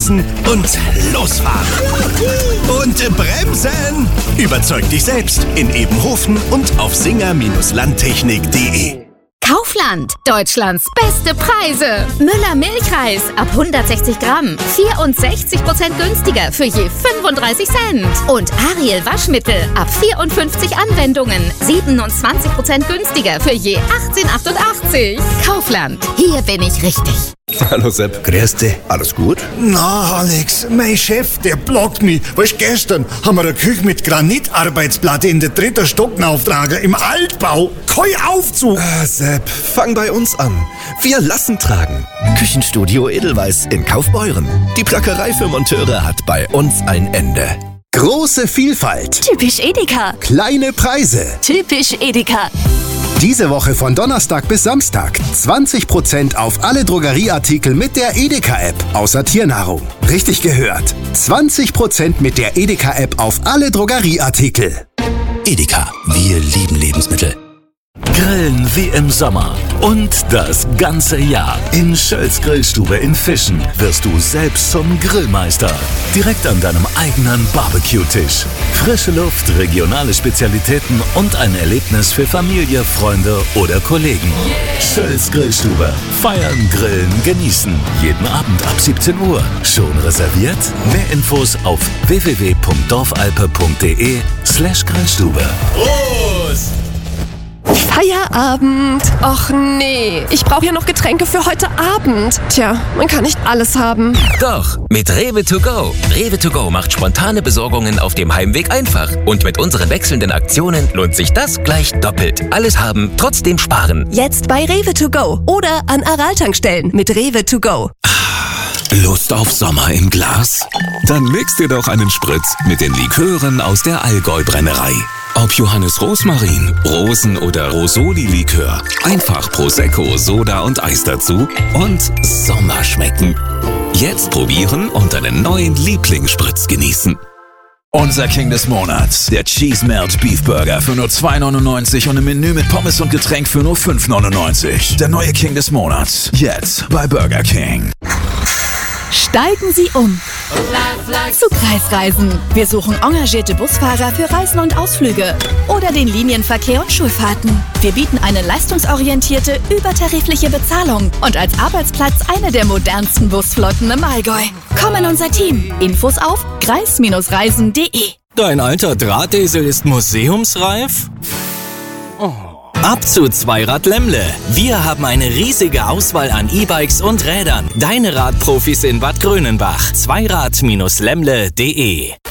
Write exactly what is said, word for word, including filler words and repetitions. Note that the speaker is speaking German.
genießen und losfahren. Und bremsen! Überzeug dich selbst in Ebenhofen und auf singer Landtechnik punkt de. Kaufland, Deutschlands beste Preise. Müller Milchreis ab hundertsechzig Gramm, vierundsechzig Prozent günstiger für je fünfunddreißig Cent. Und Ariel Waschmittel ab vierundfünfzig Anwendungen, siebenundzwanzig Prozent günstiger für je achtzehn Komma achtundachtzig. Kaufland, hier bin ich richtig. Hallo Sepp. Grüß dich. Alles gut? Na, Alex, mein Chef, der blockt mich. Weißt, gestern haben wir eine Küche mit Granitarbeitsplatte in der dritten Stock auftragen, im Altbau. Kein Aufzug. Ah, Sepp, fang bei uns an. Wir lassen tragen. Küchenstudio Edelweiss in Kaufbeuren. Die Plackerei für Monteure hat bei uns ein Ende. Große Vielfalt. Typisch Edeka. Kleine Preise. Typisch Edeka. Diese Woche von Donnerstag bis Samstag zwanzig Prozent auf alle Drogerieartikel mit der Edeka-App, außer Tiernahrung. Richtig gehört. zwanzig Prozent mit der Edeka-App auf alle Drogerieartikel. Edeka, wir lieben Lebensmittel. Grillen wie im Sommer und das ganze Jahr. In Schölz Grillstube in Fischen wirst du selbst zum Grillmeister. Direkt an deinem eigenen Barbecue-Tisch. Frische Luft, regionale Spezialitäten und ein Erlebnis für Familie, Freunde oder Kollegen. Schölz Grillstube. Feiern, grillen, genießen. Jeden Abend ab siebzehn Uhr. Schon reserviert? Mehr Infos auf w w w punkt dorfalpe punkt de slash Grillstube. Prost! Feierabend. Och nee, ich brauche ja noch Getränke für heute Abend. Tja, man kann nicht alles haben. Doch, mit Rewe to go. Rewe to go macht spontane Besorgungen auf dem Heimweg einfach. Und mit unseren wechselnden Aktionen lohnt sich das gleich doppelt. Alles haben, trotzdem sparen. Jetzt bei Rewe to go oder an Aral-Tankstellen mit Rewe to go. Lust auf Sommer im Glas? Dann mix dir doch einen Spritz mit den Likören aus der Allgäu-Brennerei. Ob Johannes Rosmarin, Rosen- oder Rosoli-Likör. Einfach Prosecco, Soda und Eis dazu und Sommer schmecken. Jetzt probieren und einen neuen Lieblingsspritz genießen. Unser King des Monats, der Cheese Melt Beef Burger für nur zwei neunundneunzig und ein Menü mit Pommes und Getränk für nur fünf neunundneunzig. Der neue King des Monats, jetzt bei Burger King. Steigen Sie um zu Kreisreisen. Wir suchen engagierte Busfahrer für Reisen und Ausflüge oder den Linienverkehr und Schulfahrten. Wir bieten eine leistungsorientierte, übertarifliche Bezahlung und als Arbeitsplatz eine der modernsten Busflotten im Allgäu. Komm in unser Team. Infos auf kreis reisen punkt de. Dein alter Drahtesel ist museumsreif? Oh. Ab zu Zweirad Lemmle. Wir haben eine riesige Auswahl an E-Bikes und Rädern. Deine Radprofis in Bad Grönenbach. Zweirad Lemmle punkt de